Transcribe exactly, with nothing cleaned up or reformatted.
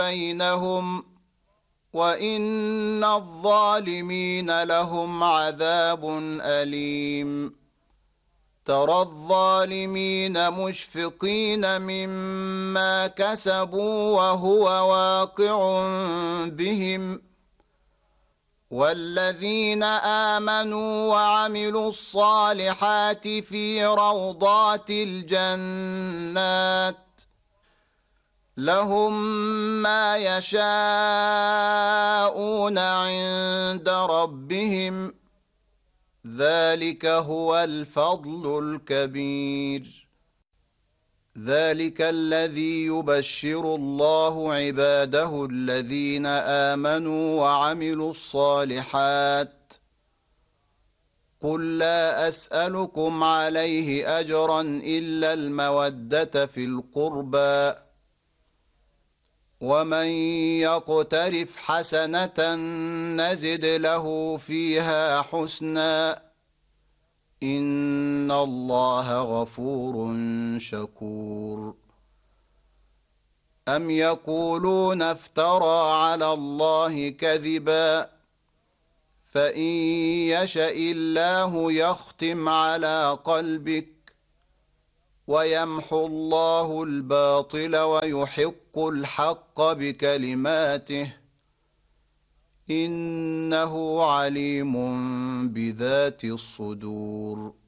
بينهم وإن الظالمين لهم عذاب أليم ترى الظالمين مشفقين مما كسبوا وهو واقع بهم والذين آمنوا وعملوا الصالحات في روضات الجنات لهم ما يشاءون عند ربهم ذلك هو الفضل الكبير ذلك الذي يبشر الله عباده الذين آمنوا وعملوا الصالحات قل لا أسألكم عليه أجرا إلا المودة في القربى ومن يقترف حسنة نزد له فيها حسنا إن الله غفور شكور أم يقولون افترى على الله كذبا فإن يشأ الله يختم على قلبك ويمحو الله الباطل ويحق الحق بكلماته إنه عليم بذات الصدور